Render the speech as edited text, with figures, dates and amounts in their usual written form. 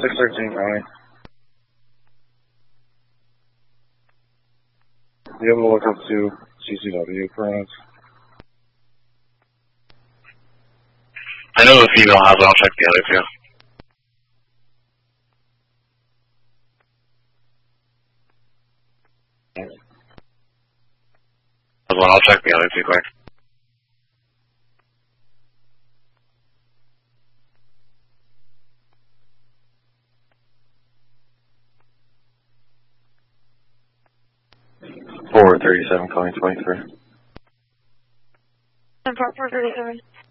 613 calling. Be able to look up to CCW coordinates. I know the female has it, I'll check the other two. I'll check the other two quick. Forward 37 calling 23. 437.